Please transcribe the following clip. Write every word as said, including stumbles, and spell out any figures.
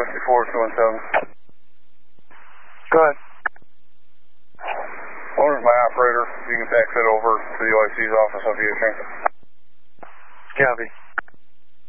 fifty-four two one seven. Go ahead. Owner's my operator. You can fax it over to the O I C's office of the attorney. Copy.